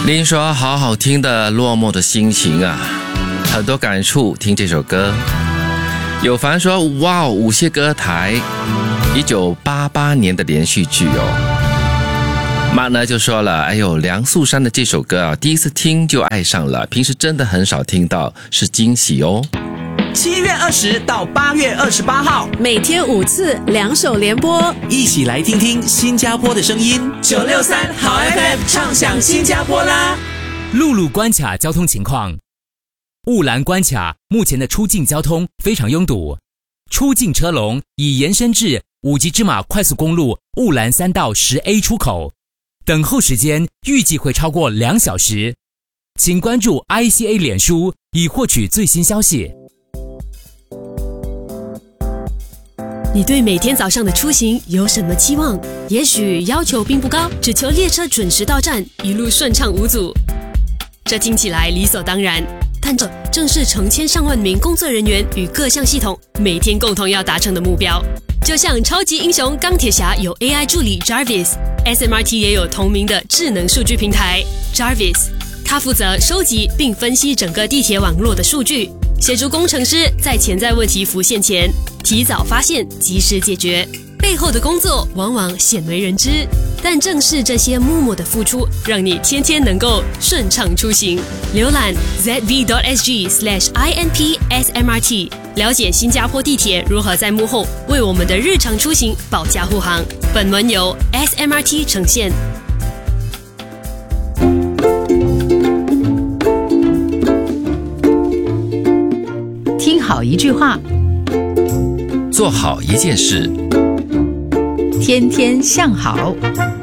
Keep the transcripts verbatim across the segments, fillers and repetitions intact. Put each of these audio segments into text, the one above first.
林说好好听的落寞的心情啊，很多感触听这首歌。有凡说哇，午夜歌台一九八八年的连续剧哦。妈呢就说了，哎呦，梁素珊的这首歌啊，第一次听就爱上了，平时真的很少听到，是惊喜哦。 七月二十到八月二十八号， 每天五次，两首联播， 一起来听听新加坡的声音。九六三好 F M 唱响新加坡啦！ 陆路关卡交通情况：雾兰关卡目前的出境交通非常拥堵，出境车龙已延伸至五级芝马快速公路雾兰三道十 A 出口，等候时间预计会超过两小时。请关注 I C A 脸书以获取最新消息。 你对每天早上的出行有什么期望？也许要求并不高，只求列车准时到站，一路顺畅无阻。这听起来理所当然，但这正是成千上万名工作人员与各项系统每天共同要达成的目标。就像超级英雄钢铁侠有 A I 助理 Jarvis，S M R T 也有同名的智能数据平台 Jarvis， 它负责收集并分析整个地铁网络的数据，协助工程师在潜在问题浮现前提早发现，及时解决。背后的工作往往鲜为人知，但正是这些默默的付出，让你天天能够顺畅出行。浏览 z v dot s g slash i n p s m r t， 了解新加坡地铁如何在幕后为我们的日常出行保驾护航。本文由 S M R T 呈现。 听好一句话， 做好一件事， 天天向好。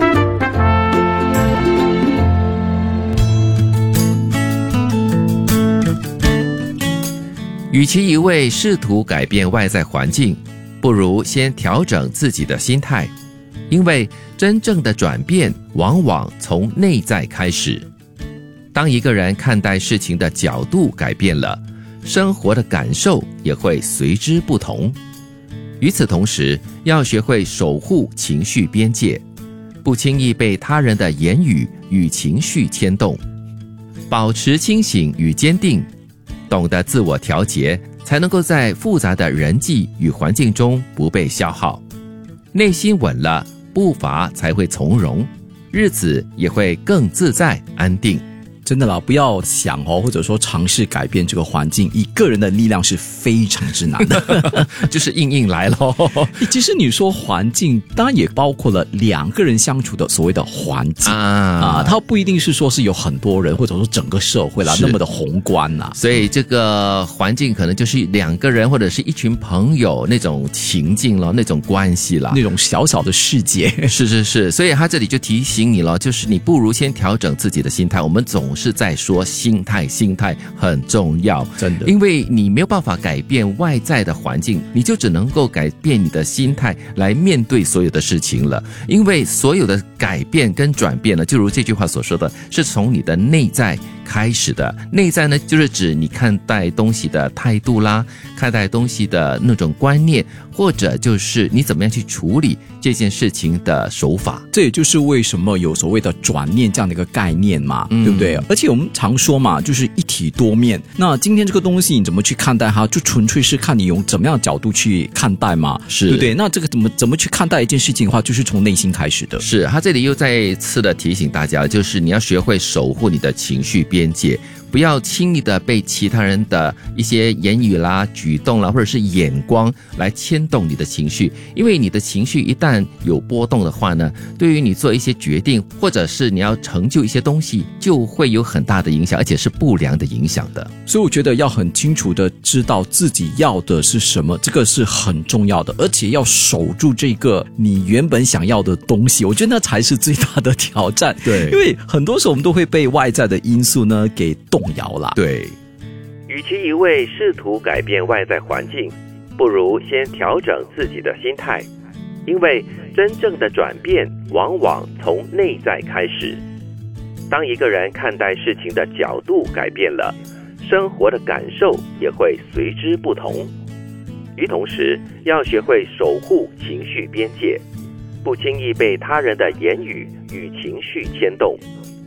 与其一味试图改变外在环境，不如先调整自己的心态，因为真正的转变往往从内在开始。当一个人看待事情的角度改变了，生活的感受也会随之不同。与此同时，要学会守护情绪边界，不轻易被他人的言语与情绪牵动，保持清醒与坚定，懂得自我调节，才能够在复杂的人际与环境中不被消耗。内心稳了，步伐才会从容，日子也会更自在安定。 真的啦，不要想哦，或者说尝试改变这个环境，以个人的力量是非常之难的， 就是硬硬来咯。 其实你说环境，当然也包括了两个人相处的所谓的环境 啊, 啊，它不一定是说是有很多人，或者说整个社会啦那么的宏观啦。 所以这个环境可能就是两个人或者是一群朋友那种情境了，那种关系啦， 那种小小的世界。 是是是，所以他这里就提醒你了，就是你不如先调整自己的心态。我们总是在说心态，心态很重要， 真的， 因为你没有办法改变外在的环境，你就只能够改变你的心态来面对所有的事情了。因为所有的改变跟转变呢，就如这句话所说的，是从你的内在开始的。内在呢，就是指你看待东西的态度啦，看待东西的那种观念，或者就是你怎么样去处理这件事情的手法。 这也就是为什么有所谓的转念这样的一个概念嘛，嗯、对不对？而且我们常说嘛，就是一体多面。那今天这个东西你怎么去看待它，就纯粹是看你用怎么样的角度去看待嘛， 是对不对？那这个怎么怎么去看待一件事情的话，就是从内心开始的。 是，他这里又再次的提醒大家，就是你要学会守护你的情绪边界，不要轻易的被其他人的一些言语啦、举动啦，或者是眼光来牵动你的情绪。因为你的情绪一旦有波动的话呢，对于你做一些决定，或者是你要成就一些东西，就会有很大的影响，而且是不良的影响的。 所以我觉得要很清楚的知道自己要的是什么，这个是很重要的，而且要守住这个你原本想要的东西，我觉得那才是最大的挑战。 对， 因为很多时候我们都会被外在的因素呢给动摇了。 对， 与其一味试图改变外在环境，不如先调整自己的心态，因为真正的转变往往从内在开始。当一个人看待事情的角度改变了，生活的感受也会随之不同。与同时，要学会守护情绪边界，不轻易被他人的言语与情绪牵动，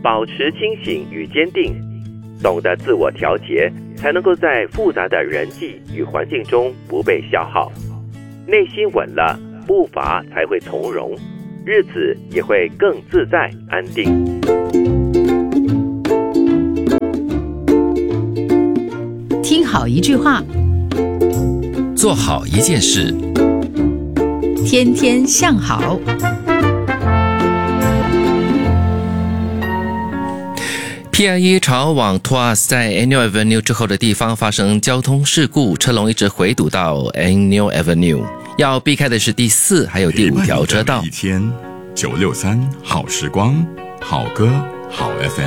保持清醒与坚定，懂得自我调节，才能够在复杂的人际与环境中不被消耗。内心稳了，步伐才会从容，日子也会更自在安定。 听好一句话， 做好一件事， 天天向好。 P I E 朝往 Tuas 在 Annual Avenue 之后的地方发生交通事故，车龙一直回堵到 Annual Avenue， 要避开的是第四还有第五条车道。 一天九六三好时光，好歌好 F M。